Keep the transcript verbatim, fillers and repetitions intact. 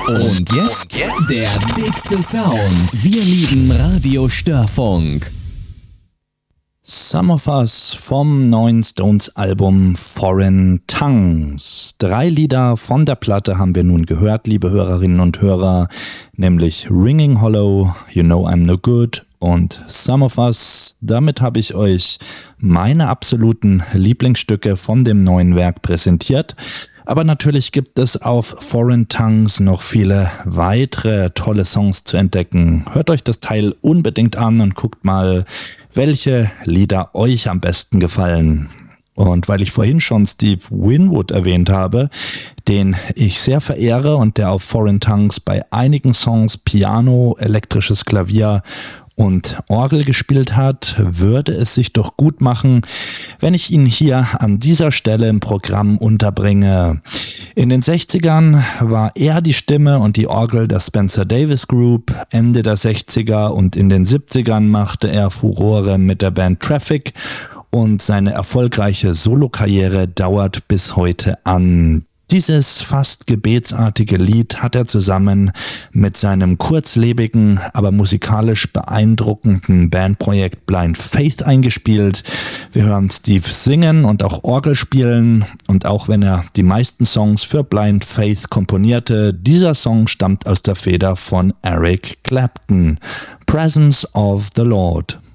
Und jetzt, Und jetzt der dickste Sound. Wir lieben Radio Störfunk. Some of Us vom neuen Stones-Album Foreign Tongues. Drei Lieder von der Platte haben wir nun gehört, liebe Hörerinnen und Hörer, nämlich Ringing Hollow, You Know I'm No Good und Some of Us. Damit habe ich euch meine absoluten Lieblingsstücke von dem neuen Werk präsentiert. Aber natürlich gibt es auf Foreign Tongues noch viele weitere tolle Songs zu entdecken. Hört euch das Teil unbedingt an und guckt mal, welche Lieder euch am besten gefallen. Und weil ich vorhin schon Steve Winwood erwähnt habe, den ich sehr verehre und der auf Foreign Tongues bei einigen Songs Piano, elektrisches Klavier und Orgel gespielt hat, würde es sich doch gut machen, wenn ich ihn hier an dieser Stelle im Programm unterbringe. In den sechzigern war er die Stimme und die Orgel der Spencer Davis Group. Ende der sechziger und in den siebzigern machte er Furore mit der Band Traffic und seine erfolgreiche Solokarriere dauert bis heute an. Dieses fast gebetsartige Lied hat er zusammen mit seinem kurzlebigen, aber musikalisch beeindruckenden Bandprojekt Blind Faith eingespielt. Wir hören Steve singen und auch Orgel spielen, und auch wenn er die meisten Songs für Blind Faith komponierte, dieser Song stammt aus der Feder von Eric Clapton. Presence of the Lord.